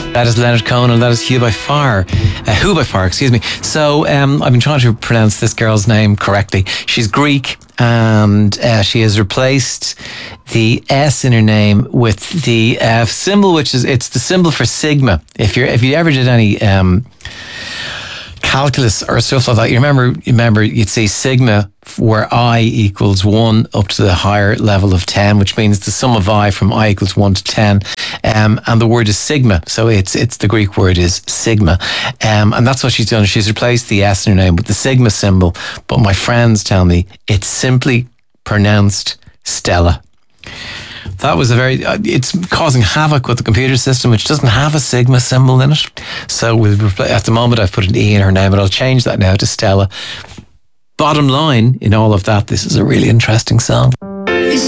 That is Leonard Cohen, and that is Who by Fire, excuse me. So I've been trying to pronounce this girl's name correctly. She's Greek, and she has replaced the S in her name with the symbol, it's the symbol for sigma. If you ever did any calculus or stuff like that, you remember you'd see sigma where I equals 1 up to the higher level of 10, which means the sum of I from I equals 1 to 10. And the word is sigma. So it's the Greek word is sigma. And that's what she's done. She's replaced the S in her name with the sigma symbol. But my friends tell me it's simply pronounced Stella. That was it's causing havoc with the computer system, which doesn't have a sigma symbol in it. So at the moment I've put an E in her name, but I'll change that now to Stella. Bottom line in all of that, this is a really interesting song.